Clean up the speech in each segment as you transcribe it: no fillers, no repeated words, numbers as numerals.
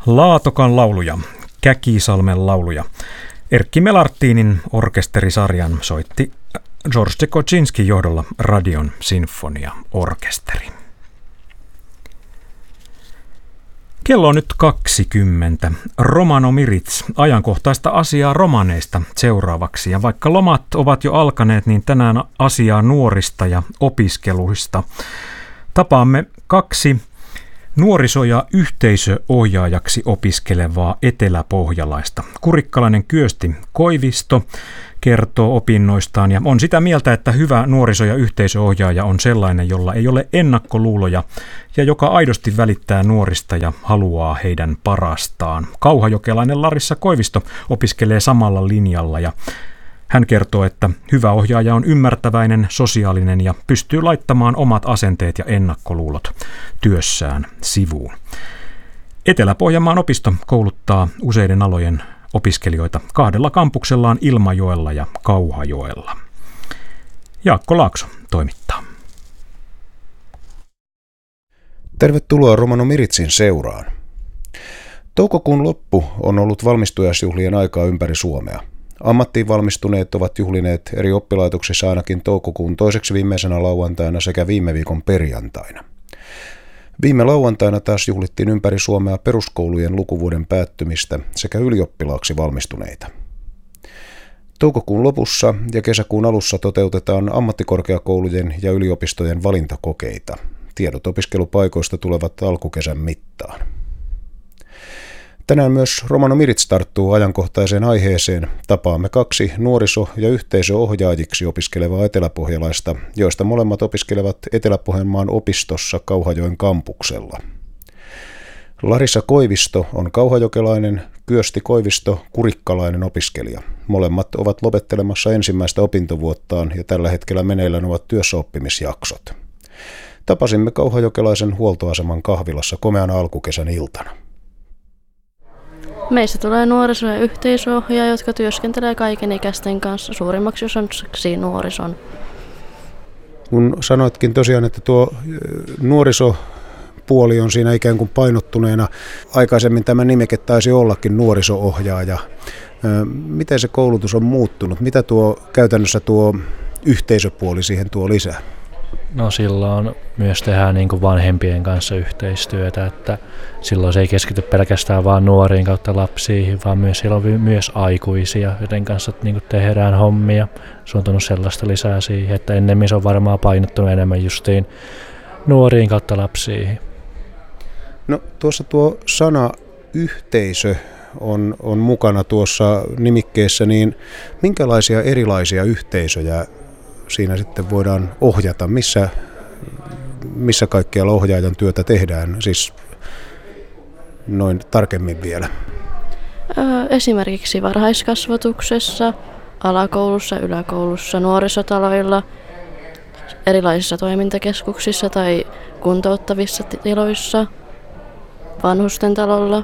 Laatokan lauluja, Käkisalmen lauluja. Erkki Melartinin orkesterisarjan soitti George Koczyńskin johdolla Radion sinfoniaorkesteri. Kello on nyt 20. Romano Miritz, ajankohtaista asiaa romaneista seuraavaksi. Ja vaikka lomat ovat jo alkaneet, niin tänään asiaa nuorista ja opiskeluista. Tapaamme kaksi nuoriso- ja yhteisöohjaajaksi opiskelevaa eteläpohjalaista. Kurikkalainen Kyösti Koivisto kertoo opinnoistaan ja on sitä mieltä, että hyvä nuoriso- ja yhteisöohjaaja on sellainen, jolla ei ole ennakkoluuloja ja joka aidosti välittää nuorista ja haluaa heidän parastaan. Kauhajokelainen Larissa Koivisto opiskelee samalla linjalla ja hän kertoo, että hyvä ohjaaja on ymmärtäväinen, sosiaalinen ja pystyy laittamaan omat asenteet ja ennakkoluulot työssään sivuun. Etelä-Pohjanmaan opisto kouluttaa useiden alojen opiskelijoita 2 kampuksellaan Ilmajoella ja Kauhajoella. Jaakko Laakso toimittaa. Tervetuloa Romano Miritzin seuraan. Toukokuun loppu on ollut valmistujaisjuhlien aikaa ympäri Suomea. Ammattiin valmistuneet ovat juhlineet eri oppilaitoksissa ainakin toukokuun toiseksi viimeisenä lauantaina sekä viime viikon perjantaina. Viime lauantaina taas juhlittiin ympäri Suomea peruskoulujen lukuvuoden päättymistä sekä ylioppilaaksi valmistuneita. Toukokuun lopussa ja kesäkuun alussa toteutetaan ammattikorkeakoulujen ja yliopistojen valintakokeita. Tiedot opiskelupaikoista tulevat alkukesän mittaan. Tänään myös Romano Miritz tarttuu ajankohtaiseen aiheeseen. Tapaamme 2 nuoriso- ja yhteisöohjaajiksi opiskelevaa eteläpohjalaista, joista molemmat opiskelevat Etelä-Pohjanmaan opistossa Kauhajoen kampuksella. Larissa Koivisto on kauhajokelainen, Kyösti Koivisto kurikkalainen opiskelija. Molemmat ovat lopettelemassa ensimmäistä opintovuottaan ja tällä hetkellä meneillään ovat työssäoppimisjaksot. Tapasimme kauhajokelaisen huoltoaseman kahvilassa komeana alkukesän iltana. Meistä tulee nuoriso- ja yhteisöohjaaja, jotka työskentelee kaikenikäisten kanssa, suurimmaksi osaksi nuorison. Kun sanoitkin tosiaan, että tuo nuorisopuoli on siinä ikään kuin painottuneena, aikaisemmin tämä nimike taisi ollakin nuoriso-ohjaaja. Miten se koulutus on muuttunut? Mitä käytännössä tuo yhteisöpuoli siihen tuo lisää? No silloin myös tehdään niin kuin vanhempien kanssa yhteistyötä, että silloin se ei keskity pelkästään vaan nuoriin kautta lapsiin, vaan myös siellä on myös aikuisia, joiden kanssa niin kuin tehdään hommia. Se on tullut sellaista lisää siihen, että ennemmin se on varmaan painottunut enemmän justiin nuoriin kautta lapsiin. No tuossa tuo sana yhteisö on mukana tuossa nimikkeessä, niin minkälaisia erilaisia yhteisöjä siinä sitten voidaan ohjata, missä kaikkialla ohjaajan työtä tehdään, siis noin tarkemmin vielä? Esimerkiksi varhaiskasvatuksessa, alakoulussa, yläkoulussa, nuorisotaloilla, erilaisissa toimintakeskuksissa tai kuntouttavissa tiloissa, vanhusten talolla.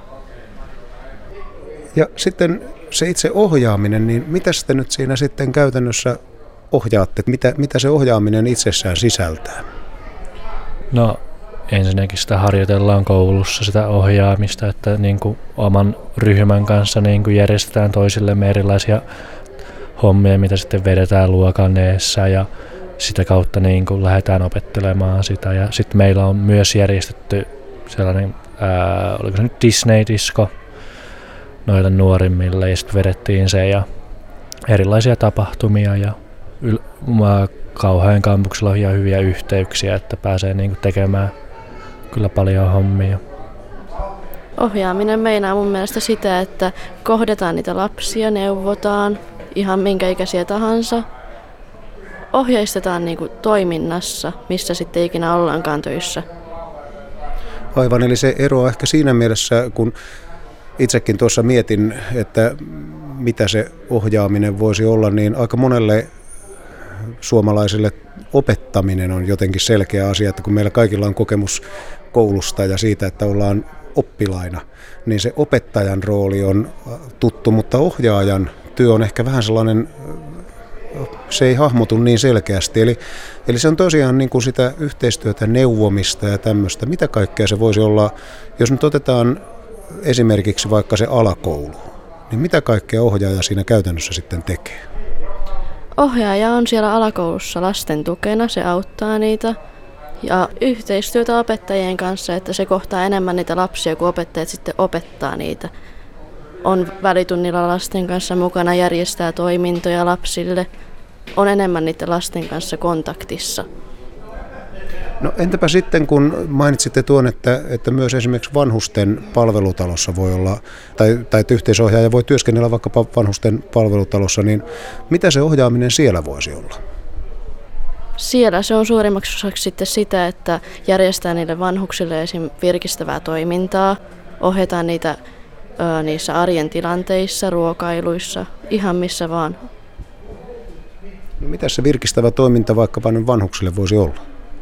Ja sitten se itse ohjaaminen, niin mitä te nyt siinä sitten käytännössä ohjaatte? Mitä se ohjaaminen itsessään sisältää? No ensinnäkin sitä harjoitellaan koulussa, sitä ohjaamista, että niin kuin oman ryhmän kanssa niin kuin järjestetään toisillemme erilaisia hommia, mitä sitten vedetään luokan eessä ja sitä kautta niin kuin lähdetään opettelemaan sitä. Ja sitten meillä on myös järjestetty sellainen, oliko se nyt Disney-disko noille nuorimmille ja sitten vedettiin se ja erilaisia tapahtumia ja Kauhajoen kampuksella on ihan hyviä yhteyksiä, että pääsee niinku tekemään kyllä paljon hommia. Ohjaaminen meinaa mun mielestä sitä, että kohdataan niitä lapsia, neuvotaan, ihan minkä ikäisiä tahansa. Ohjeistetaan niinku toiminnassa, missä sitten ikinä ollaankaan töissä. Aivan, eli se ero ehkä siinä mielessä, kun itsekin tuossa mietin, että mitä se ohjaaminen voisi olla, niin aika monelle suomalaisille opettaminen on jotenkin selkeä asia, että kun meillä kaikilla on kokemus koulusta ja siitä, että ollaan oppilaina, niin se opettajan rooli on tuttu, mutta ohjaajan työ on ehkä vähän sellainen, se ei hahmotu niin selkeästi. Eli se on tosiaan niin kuin sitä yhteistyötä, neuvomista ja tämmöistä. Mitä kaikkea se voisi olla, jos nyt otetaan esimerkiksi vaikka se alakoulu, niin mitä kaikkea ohjaaja siinä käytännössä sitten tekee? Ohjaaja on siellä alakoulussa lasten tukena, se auttaa niitä ja yhteistyötä opettajien kanssa, että se kohtaa enemmän niitä lapsia, kun opettajat sitten opettaa niitä. On välitunnilla lasten kanssa mukana, järjestää toimintoja lapsille, on enemmän niiden lasten kanssa kontaktissa. No entäpä sitten, kun mainitsitte tuon, että myös esimerkiksi vanhusten palvelutalossa voi olla, tai että yhteisohjaaja voi työskennellä vaikkapa vanhusten palvelutalossa, niin mitä se ohjaaminen siellä voisi olla? Siellä se on suurimmaksi osaksi sitten sitä, että järjestää niille vanhuksille esim. Virkistävää toimintaa, ohjataan niitä niissä arjen tilanteissa, ruokailuissa, ihan missä vaan. No, mitä se virkistävä toiminta vaikkapa nyt vanhuksille voisi olla?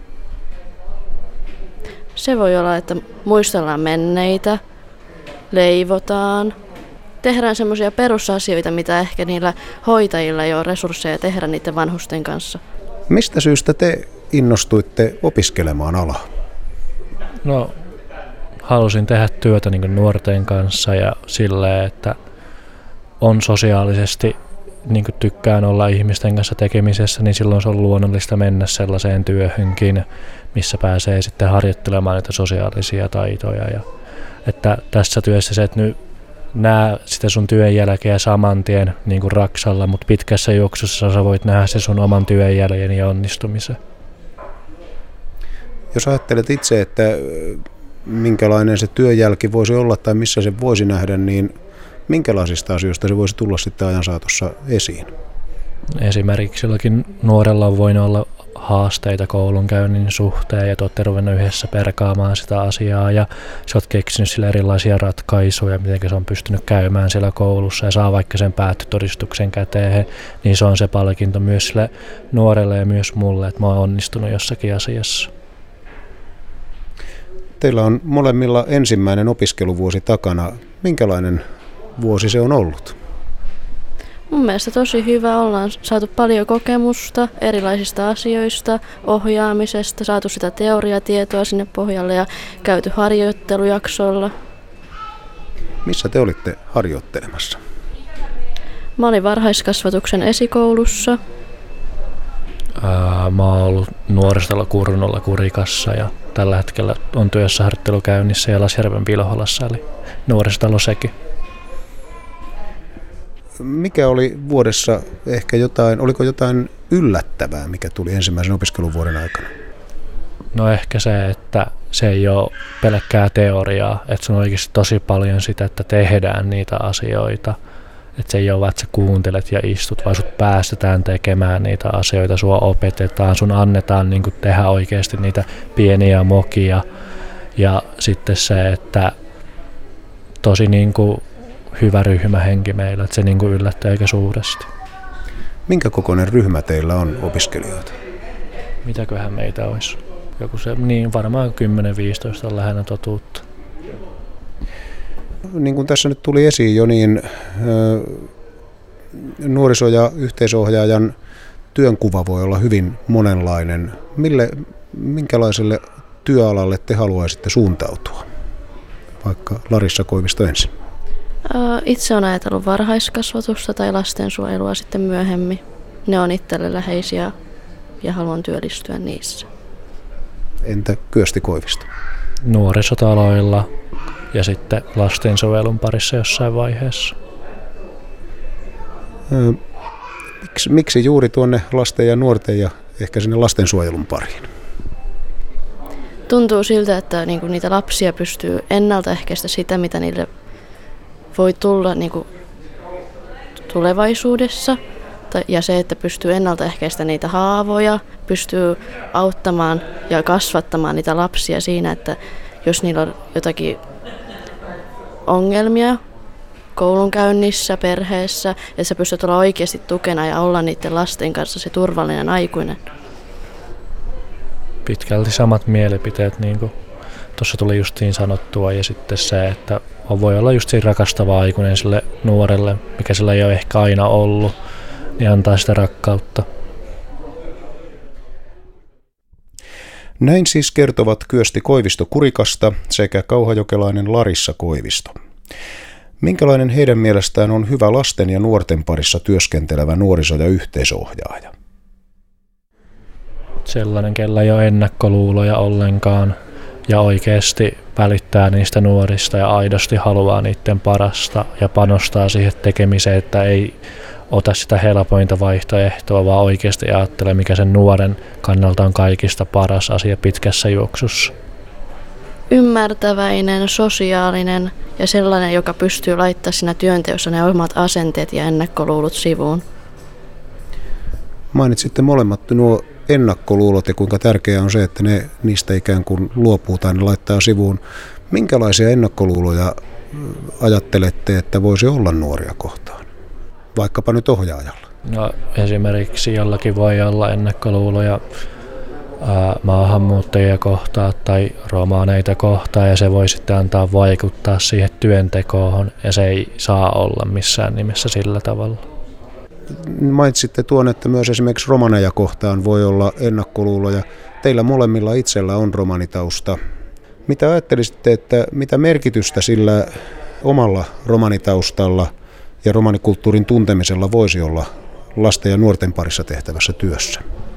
Se voi olla, että muistellaan menneitä, leivotaan, tehdään semmoisia perusasioita, mitä ehkä niillä hoitajilla ei ole resursseja tehdä niiden vanhusten kanssa. Mistä syystä te innostuitte opiskelemaan alaa? No, halusin tehdä työtä niin nuorten kanssa ja silleen, että on sosiaalisesti, niin tykkään olla ihmisten kanssa tekemisessä, niin silloin se on luonnollista mennä sellaiseen työhönkin, missä pääsee sitten harjoittelemaan niitä sosiaalisia taitoja. Ja, että tässä työssä se, että nyt näe sitä sun työn jälkeä saman tien niin kuin raksalla, mutta pitkässä juoksussa sä voit nähdä se sun oman työn jäljen ja onnistumisen. Jos ajattelet itse, että minkälainen se työnjälki voisi olla tai missä se voisi nähdä, niin minkälaisista asioista se voisi tulla sitten ajan saatossa esiin? Esimerkiksi jollakin nuorella on voinut olla haasteita koulunkäynnin suhteen ja te olette ruvennut yhdessä perkaamaan sitä asiaa ja sä oot keksinyt sille erilaisia ratkaisuja, miten se on pystynyt käymään siellä koulussa ja saa vaikka sen päättötodistuksen käteen, niin se on se palkinto myös sille nuorelle ja myös mulle, että mä oon onnistunut jossakin asiassa. Teillä on molemmilla ensimmäinen opiskeluvuosi takana. Minkälainen vuosi se on ollut? Mun mielestä tosi hyvä. Ollaan saatu paljon kokemusta erilaisista asioista, ohjaamisesta, saatu sitä teoriatietoa sinne pohjalle ja käyty harjoittelujaksoilla. Missä te olitte harjoittelemassa? Mä olin varhaiskasvatuksen esikoulussa. Mä oon ollut nuoristolla Kurnulla Kurikassa ja tällä hetkellä on työssä harjoittelu käynnissä Jalasjärven Pilholassa eli nuorisotalo sekin. Mikä oli vuodessa ehkä oliko jotain yllättävää, mikä tuli ensimmäisen opiskeluvuoden aikana? No ehkä se, että se ei ole pelkkää teoriaa, että se on oikeasti tosi paljon sitä, että tehdään niitä asioita. Että se ei ole vaan, että sä kuuntelet ja istut, vaan sut päästetään tekemään niitä asioita, sua opetetaan, sun annetaan niin kuin tehdä oikeasti niitä pieniä mokia. Ja sitten se, että tosi niin kuin hyvä ryhmähenki meillä, että se niin kuin yllättää aika suuresti. Minkä kokoinen ryhmä teillä on opiskelijoita? Mitäköhän meitä olisi? Joku se, niin varmaan 10-15 on lähinnä totuutta. Niin kuin tässä nyt tuli esiin jo, niin nuoriso- ja yhteisohjaajan työnkuva voi olla hyvin monenlainen. Minkälaiselle työalalle te haluaisitte suuntautua? Vaikka Larissa Koivisto ensin. Itse olen ajatellut varhaiskasvatusta tai lastensuojelua sitten myöhemmin. Ne on itselle läheisiä ja haluan työllistyä niissä. Entä Kyösti Koivisto? Nuorisotaloilla ja sitten lastensuojelun parissa jossain vaiheessa. Miksi juuri tuonne lasten ja nuorten ja ehkä sinne lastensuojelun pariin? Tuntuu siltä, että niinku niitä lapsia pystyy ennaltaehkäistä sitä, mitä niille voi tulla niinku tulevaisuudessa. Ja se, että pystyy ennaltaehkäistä niitä haavoja, pystyy auttamaan ja kasvattamaan niitä lapsia siinä, että jos niillä on jotakin ongelmia koulunkäynnissä, perheessä, että sä pystyt olla oikeasti tukena ja olla niiden lasten kanssa se turvallinen aikuinen. Pitkälti samat mielipiteet, niin kuin tuossa tuli justiin sanottua, ja sitten se, että voi olla just siinä rakastava aikuinen sille nuorelle, mikä sillä ei ole ehkä aina ollut, niin antaa sitä rakkautta. Näin siis kertovat Kyösti Koivisto Kurikasta sekä kauhajokelainen Larissa Koivisto. Minkälainen heidän mielestään on hyvä lasten ja nuorten parissa työskentelevä nuoriso- ja yhteisöohjaaja? Sellainen, kellä ei ole ennakkoluuloja ollenkaan ja oikeasti välittää niistä nuorista ja aidosti haluaa niiden parasta ja panostaa siihen tekemiseen, että ei ota sitä helpointa vaihtoehtoa, vaan oikeasti ajattelee, mikä sen nuoren kannalta on kaikista paras asia pitkässä juoksussa. Ymmärtäväinen, sosiaalinen ja sellainen, joka pystyy laittamaan siinä työnteossa ne omat asenteet ja ennakkoluulot sivuun. Mainitsitte molemmat nuo ennakkoluulot ja kuinka tärkeää on se, että niistä ikään kuin luopuu tai ne laittaa sivuun. Minkälaisia ennakkoluuloja ajattelette, että voisi olla nuoria kohtaan? Vaikkapa nyt ohjaajalla. No, esimerkiksi jollakin voi olla ennakkoluuloja maahanmuuttajia kohtaan tai romaaneita kohtaan ja se voi sitten antaa vaikuttaa siihen työntekoon ja se ei saa olla missään nimessä sillä tavalla. Mainitsitte tuon, että myös esimerkiksi romaneja kohtaan voi olla ennakkoluuloja. Teillä molemmilla itsellä on romanitausta. Mitä ajattelisitte, että mitä merkitystä sillä omalla romanitaustalla ja romanikulttuurin tuntemisella voisi olla lasten ja nuorten parissa tehtävässä työssä?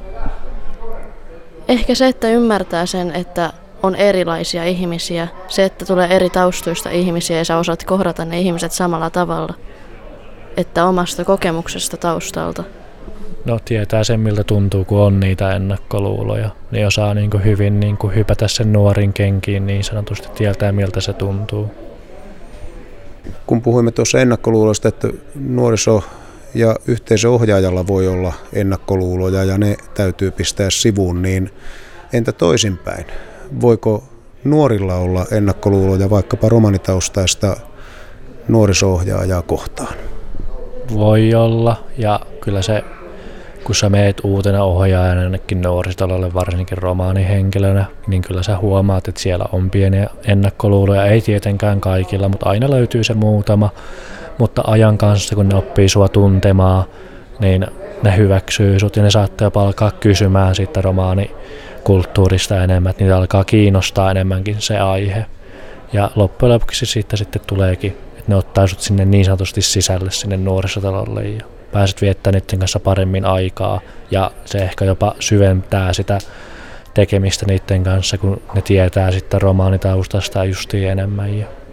Ehkä se, että ymmärtää sen, että on erilaisia ihmisiä. Se, että tulee eri taustoista ihmisiä ja sä osaat kohdata ne ihmiset samalla tavalla. Että omasta kokemuksesta taustalta. No tietää sen, miltä tuntuu, kun on niitä ennakkoluuloja. Niin osaa hyvin hypätä sen nuorin kenkiin niin sanotusti, tietää miltä se tuntuu. Kun puhuimme tuossa ennakkoluuloista, että nuoriso- ja yhteisöohjaajalla voi olla ennakkoluuloja ja ne täytyy pistää sivuun, niin entä toisinpäin? Voiko nuorilla olla ennakkoluuloja vaikkapa romanitaustaista nuoriso-ohjaajaa kohtaan? Voi olla, ja kyllä se, kun sä meet uutena ohjaajana jonnekin nuorisotalolle, varsinkin romaanihenkilönä, niin kyllä sä huomaat, että siellä on pieniä ennakkoluuloja, ei tietenkään kaikilla, mutta aina löytyy se muutama. Mutta ajan kanssa, kun ne oppii sua tuntemaan, niin ne hyväksyy sut ja ne saattaa jopa alkaa kysymään siitä romaanikulttuurista enemmän, että niitä alkaa kiinnostaa enemmänkin se aihe. Ja loppujen lopuksi siitä sitten tuleekin, että ne ottaa sut sinne niin sanotusti sisälle sinne nuorisotalolle ja pääset viettämään niiden kanssa paremmin aikaa ja se ehkä jopa syventää sitä tekemistä niiden kanssa, kun ne tietää sitten romaanitaustasta justiin enemmän.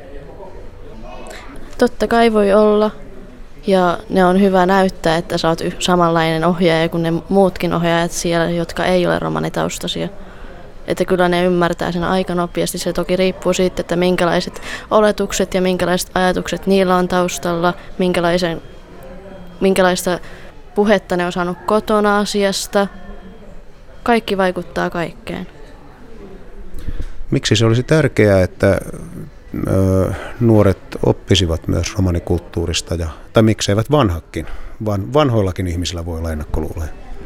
Totta kai voi olla, ja ne on hyvä näyttää, että sä oot samanlainen ohjaaja kuin ne muutkin ohjaajat siellä, jotka ei ole romanitaustaisia. Että kyllä ne ymmärtää sen aika nopeasti. Se toki riippuu siitä, että minkälaiset oletukset ja minkälaiset ajatukset niillä on taustalla, minkälaista puhetta ne on saanut kotona asiasta. Kaikki vaikuttaa kaikkeen. Miksi se olisi tärkeää, että nuoret oppisivat myös romanikulttuurista, tai mikseivät vanhatkin, vaan vanhoillakin ihmisillä voi olla ennakkoluuloja?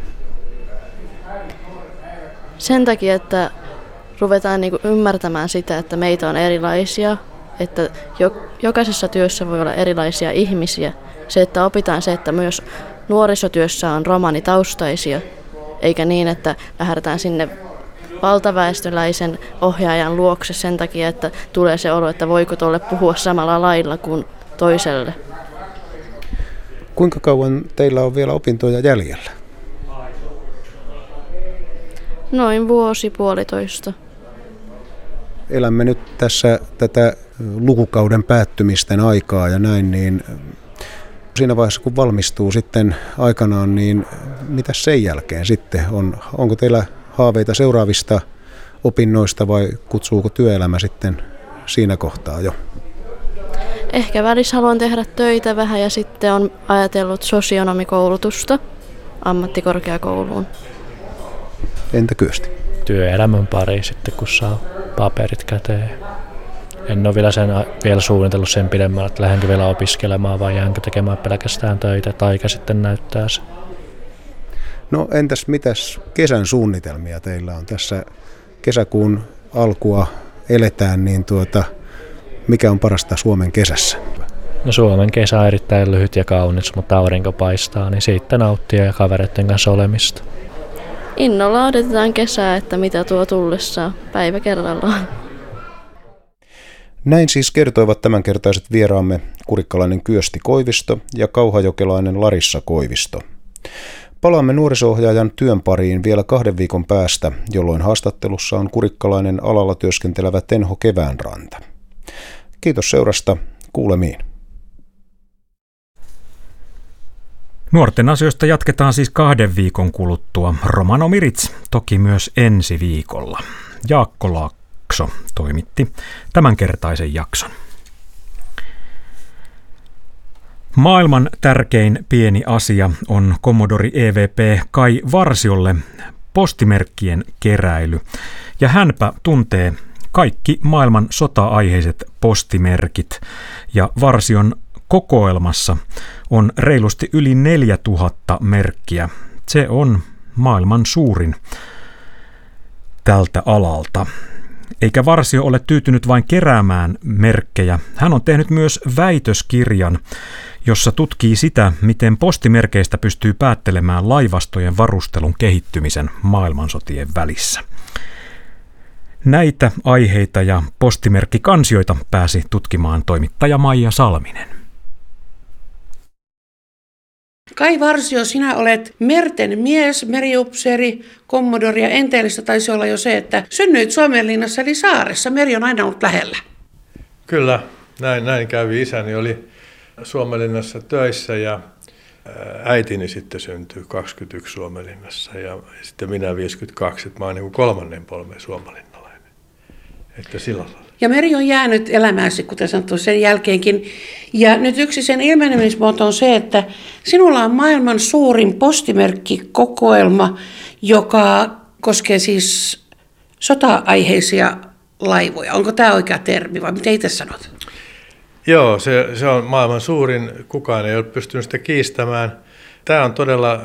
Sen takia, että ruvetaan ymmärtämään sitä, että meitä on erilaisia, että jokaisessa työssä voi olla erilaisia ihmisiä. Se, että opitaan se, että myös nuorisotyössä on romanitaustaisia, eikä niin, että lähdetään sinne valtaväestöläisen ohjaajan luokse sen takia, että tulee se olo, että voiko tuolle puhua samalla lailla kuin toiselle. Kuinka kauan teillä on vielä opintoja jäljellä? Noin vuosi, puolitoista. Elämme nyt tässä tätä lukukauden päättymisten aikaa ja näin, niin siinä vaiheessa kun valmistuu sitten aikanaan, niin mitä sen jälkeen sitten on? Onko teillä haaveita seuraavista opinnoista vai kutsuuko työelämä sitten siinä kohtaa jo? Ehkä välissä haluan tehdä töitä vähän ja sitten on ajatellut sosionomikoulutusta ammattikorkeakouluun. Entä Kyösti? Työelämän pari sitten, kun saa paperit käteen. En ole vielä suunnitellut sen pidemmälle, että lähdenkö vielä opiskelemaan vai jäänkö tekemään pelkästään töitä, että aika sitten näyttää se. No entäs mitäs kesän suunnitelmia teillä on? Tässä kesäkuun alkua eletään, niin mikä on parasta Suomen kesässä? No Suomen kesä on erittäin lyhyt ja kaunis, mutta aurinko paistaa, niin siitä nauttia ja kavereiden kanssa olemista. Innolla odotetaan kesää, että mitä tuo tullessaan päivä kerrallaan. Näin siis kertoivat tämänkertaiset vieraamme kurikkalainen Kyösti Koivisto ja kauhajokelainen Larissa Koivisto. Palaamme nuoriso-ohjaajan työn pariin vielä 2 viikon päästä, jolloin haastattelussa on kurikkalainen alalla työskentelevä Tenho Keväänranta. Kiitos seurasta, kuulemiin. Nuorten asioista jatketaan siis 2 viikon kuluttua. Romano Mirits toki myös ensi viikolla. Jaakko Laakso toimitti tämänkertaisen jakson. Maailman tärkein pieni asia on Commodori EVP Kai Varsiolle postimerkkien keräily. Ja hänpä tuntee kaikki maailman sota-aiheiset postimerkit. Ja Varsion kokoelmassa on reilusti yli 4000 merkkiä. Se on maailman suurin tältä alalta. Eikä Varsio ole tyytynyt vain keräämään merkkejä. Hän on tehnyt myös väitöskirjan, jossa tutkii sitä, miten postimerkeistä pystyy päättelemään laivastojen varustelun kehittymisen maailmansotien välissä. Näitä aiheita ja postimerkkikansioita pääsi tutkimaan toimittaja Maija Salminen. Kai Varsio, sinä olet merten mies, meriupseeri, kommodori ja enteellistä taisi olla jo se, että synnyit Suomenlinnassa eli saaressa. Meri on aina ollut lähellä. Kyllä, näin kävi. Isäni oli Suomenlinnassa töissä ja äitini sitten syntyi 21 Suomenlinnassa ja sitten minä 52, että mä oon niin kuin 3. polven suomenlinnalainen. Että sillä lailla. Ja meri on jäänyt elämääsi, kuten sanottu, sen jälkeenkin. Ja nyt yksi sen ilmenemismuoto on se, että sinulla on maailman suurin postimerkkikokoelma, joka koskee siis sota-aiheisia laivoja. Onko tämä oikea termi vai mitä itse sanot? Joo, se on maailman suurin. Kukaan ei ole pystynyt sitä kiistämään. Tämä on todella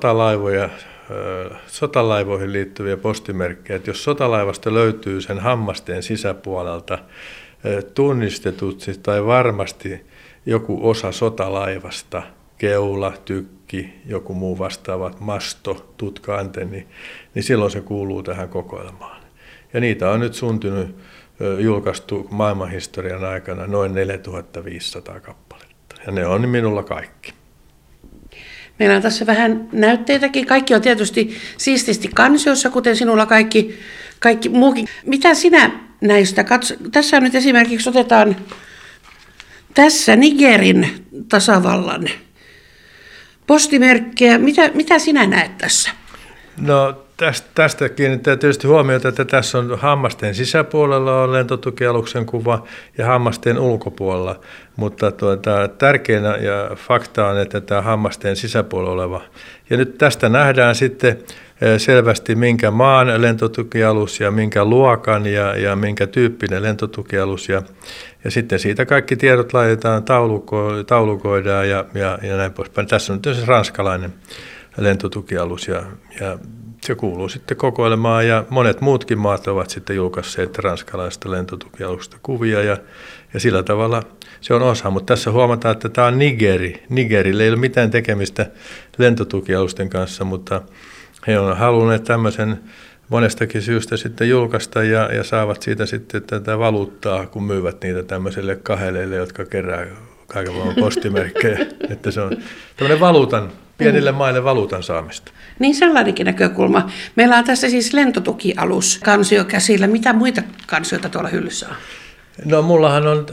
sotalaivoihin liittyviä postimerkkejä. Että jos sotalaivasta löytyy sen hammasteen sisäpuolelta tunnistetut tai varmasti joku osa sotalaivasta, keula, tykki, joku muu vastaava, masto, tutka, antenni, niin silloin se kuuluu tähän kokoelmaan. Ja niitä on nyt syntynyt, julkaistu maailmanhistorian aikana noin 4500 kappaletta. Ja ne on minulla kaikki. Meillä on tässä vähän näytteitäkin. Kaikki on tietysti siististi kansiossa, kuten sinulla kaikki muukin. Mitä sinä näistä tässä on nyt esimerkiksi otetaan tässä Nigerin tasavallan postimerkkejä. Mitä sinä näet tässä? No tästä kiinnittää tietysti huomiota, että tässä on hammasteen sisäpuolella on lentotukialuksen kuva ja hammasteen ulkopuolella, mutta tärkeänä ja fakta on, että tämä hammasteen sisäpuolella oleva. Ja nyt tästä nähdään sitten selvästi minkä maan lentotukialus ja minkä luokan ja minkä tyyppinen lentotukialus ja sitten siitä kaikki tiedot laitetaan taulukoidaan ja näin poispäin. Tässä on nyt se ranskalainen lentotukialus ja se kuuluu sitten kokoelmaan ja monet muutkin maat ovat sitten julkaisseet ranskalaisesta lentotukialuksesta kuvia ja sillä tavalla se on osa. Mutta tässä huomataan, että tämä on Nigeri. Nigerillä ei ole mitään tekemistä lentotukialusten kanssa, mutta he on halunneet tämmöisen monestakin syystä sitten julkaista ja saavat siitä sitten tätä valuuttaa, kun myyvät niitä tämmöisille kaheleille, jotka kerää kaiken maailman postimerkkejä. Että se on tämmöinen pienille maille valuutan saamista. Niin sellainenkin näkökulma. Meillä on tässä siis lentotukialus kansio käsillä. Mitä muita kansioita tuolla hyllyssä on? No mullahan on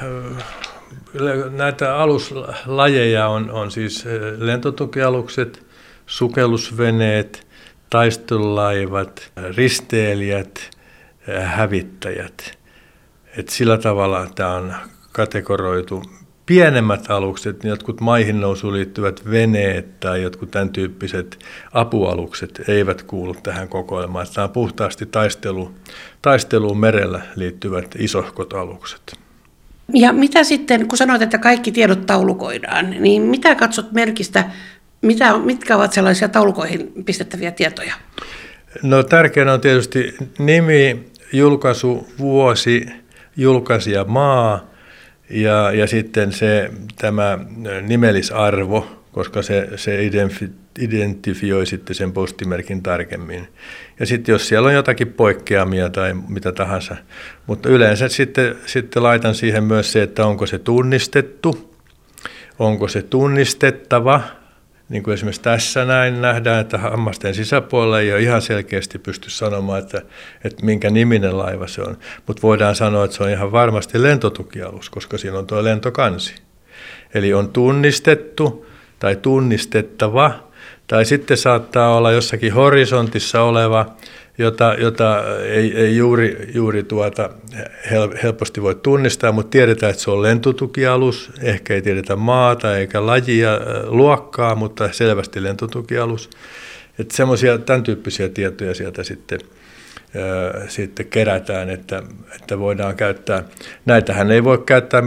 näitä aluslajeja on siis lentotukialukset, sukellusveneet, taistelulaivat, risteilijät, hävittäjät. Et sillä tavalla tämä on kategoroitu. Pienemmät alukset, jotkut maihin nousuun liittyvät veneet tai jotkut tämän tyyppiset apualukset eivät kuulu tähän kokoelmaan. Tämä on puhtaasti taisteluun merellä liittyvät isohkot alukset. Ja mitä sitten, kun sanoit, että kaikki tiedot taulukoidaan, niin mitä katsot merkistä, mitkä ovat sellaisia taulukoihin pistettäviä tietoja? No tärkeänä on tietysti nimi, julkaisu, vuosi, julkaisija, maa. Ja sitten tämä nimellisarvo, koska se identifioi sitten sen postimerkin tarkemmin. Ja sitten jos siellä on jotakin poikkeamia tai mitä tahansa, mutta yleensä sitten laitan siihen myös se, että onko se tunnistettu, onko se tunnistettava. Niin kuin esimerkiksi tässä näin nähdään, että hammasten sisäpuolella ei ole ihan selkeästi pysty sanomaan, että minkä niminen laiva se on. Mutta voidaan sanoa, että se on ihan varmasti lentotukialus, koska siinä on tuo lentokansi. Eli on tunnistettu tai tunnistettava, tai sitten saattaa olla jossakin horisontissa oleva, jota ei juuri helposti voi tunnistaa, mutta tiedetään, että se on lentotukialus. Ehkä ei tiedetä maata eikä lajia, luokkaa, mutta selvästi lentotukialus. Että semmoisia tämän tyyppisiä tietoja sieltä sitten kerätään, että voidaan käyttää. Näitähän ei voi käyttää